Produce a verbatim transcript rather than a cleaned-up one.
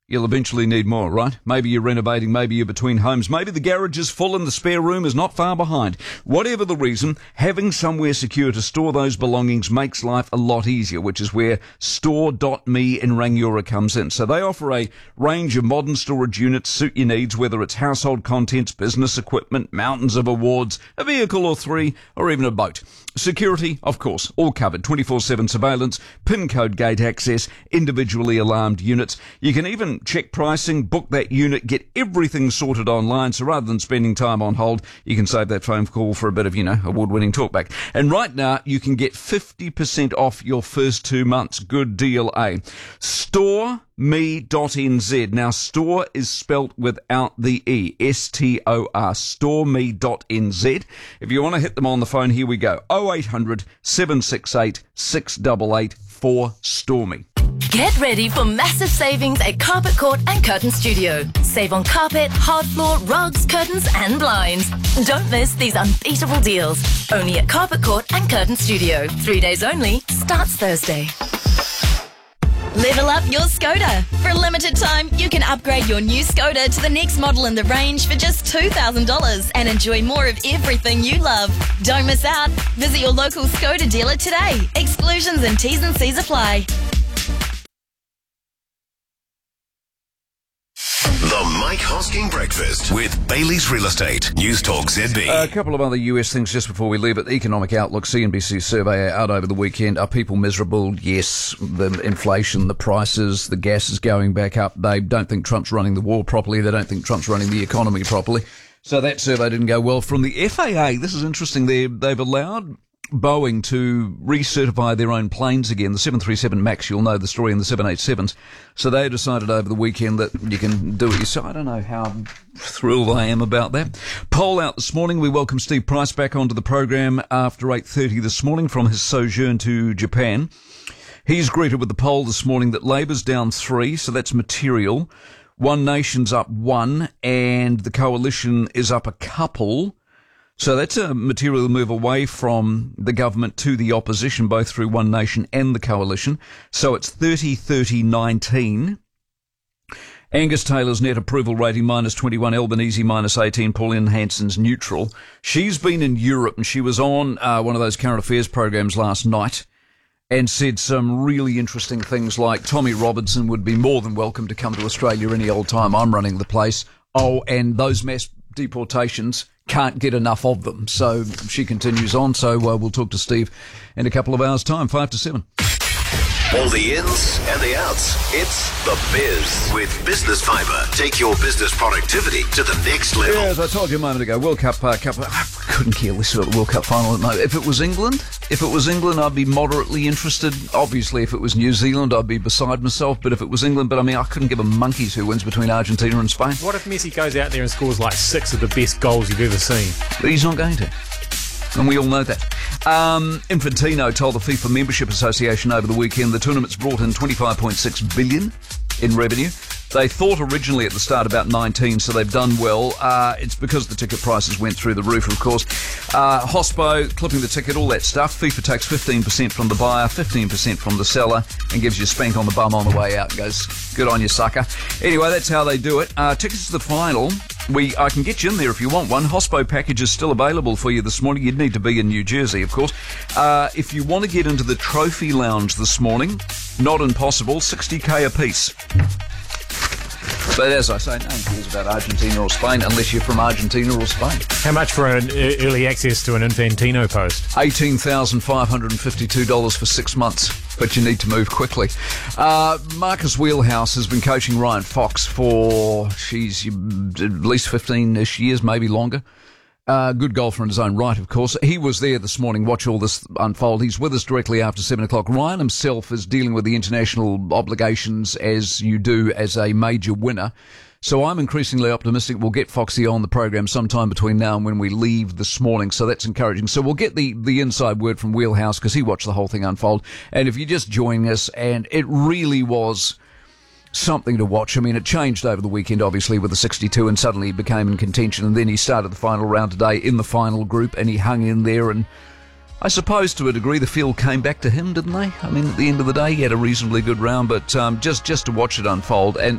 you'll eventually need more, right? Maybe you're renovating, maybe you're between homes, maybe the garage is full and the spare room is not far behind. Whatever the reason, having somewhere secure to store those belongings makes life a lot easier, which is where store dot me in Rangiora comes in. So they offer a range of modern storage units suit your needs, whether it's household contents, business equipment, mountains of awards, a vehicle or three, or even a boat. Security, of course, all covered. twenty-four seven surveillance, PIN code gate access, individually alarmed units. You can even check pricing, book that unit, get everything sorted online. So rather than spending time on hold, you can save that phone call for a bit of, you know, award-winning talkback. And right now, you can get fifty percent off your first two months. Good deal, eh? store me dot n z. Now, store is spelt without the E. S T O R. store me dot n z. If you want to hit them on the phone, here we go. oh eight hundred, seven six eight, six eight eight for Stormy. Get ready for massive savings at Carpet Court and Curtain Studio. Save on carpet, hard floor, rugs, curtains and blinds. Don't miss these unbeatable deals. Only at Carpet Court and Curtain Studio. Three days only. Starts Thursday. Level up your Skoda. For a limited time, you can upgrade your new Skoda to the next model in the range for just two thousand dollars and enjoy more of everything you love. Don't miss out. Visit your local Skoda dealer today. Exclusions and T's and C's apply. The Mike Hosking Breakfast with Bailey's Real Estate. News Talk Z B. A couple of other U S things just before we leave it. The Economic Outlook, C N B C survey out over the weekend. Are people miserable? Yes. The inflation, the prices, the gas is going back up. They don't think Trump's running the war properly. They don't think Trump's running the economy properly. So that survey didn't go well. From the F A A, this is interesting. They're, they've allowed Boeing to recertify their own planes again. The seven thirty-seven MAX, you'll know the story, and the seven eighty-sevens. So they decided over the weekend that you can do it yourself. I don't know how thrilled I am about that. Poll out this morning. We welcome Steve Price back onto the program after eight thirty this morning from his sojourn to Japan. He's greeted with the poll this morning that Labor's down three, so that's material. One Nation's up one, and the Coalition is up a couple. So that's a material move away from the government to the opposition, both through One Nation and the Coalition. So it's thirty thirty nineteen. Angus Taylor's net approval rating minus twenty-one, Albanese minus eighteen, Pauline Hanson's neutral. She's been in Europe and she was on uh, one of those current affairs programs last night and said some really interesting things like Tommy Robinson would be more than welcome to come to Australia any old time. I'm running the place. Oh, and those mass deportations, can't get enough of them. So she continues on. So uh, we'll talk to Steve in a couple of hours' time, five to seven. All the ins and the outs. It's The Biz with Business Fibre. Take your business productivity to the next level. Yeah, as I told you a moment ago, World Cup, uh, Cup, I couldn't care less about the World Cup final at the moment. If it was England, if it was England, I'd be moderately interested. Obviously, if it was New Zealand, I'd be beside myself. But if it was England, but I mean, I couldn't give a monkey's who wins between Argentina and Spain. What if Messi goes out there and scores like six of the best goals you've ever seen? But he's not going to. And we all know that. Um, Infantino told the FIFA Membership Association over the weekend the tournament's brought in twenty-five point six billion dollars in revenue. They thought originally at the start about nineteen, so they've done well. Uh, it's because the ticket prices went through the roof, of course. Uh, Hospo, clipping the ticket, all that stuff. FIFA takes fifteen percent from the buyer, fifteen percent from the seller, and gives you a spank on the bum on the way out and goes, good on you, sucker. Anyway, that's how they do it. Uh, tickets to the final, we I can get you in there if you want one. Hospo package is still available for you this morning. You'd need to be in New Jersey, of course. Uh, if you want to get into the trophy lounge this morning, not impossible, sixty k a piece. But as I say, no one cares about Argentina or Spain unless you're from Argentina or Spain. How much for an early access to an Infantino post? eighteen thousand five hundred fifty-two dollars for six months, but you need to move quickly. Uh, Marcus Wheelhouse has been coaching Ryan Fox for, she's at least fifteen-ish years, maybe longer. Uh, good golfer in his own right, of course. He was there this morning, watch all this unfold. He's with us directly after seven o'clock. Ryan himself is dealing with the international obligations as you do as a major winner. So I'm increasingly optimistic we'll get Foxy on the program sometime between now and when we leave this morning. So that's encouraging. So we'll get the, the inside word from Wheelhouse because he watched the whole thing unfold. And if you're just joining us, and it really was something to watch. I mean, it changed over the weekend, obviously, with the sixty-two, and suddenly he became in contention, and then he started the final round today in the final group, and he hung in there, and I suppose to a degree the field came back to him, didn't they? I mean, at the end of the day, he had a reasonably good round, but um, just, just to watch it unfold, and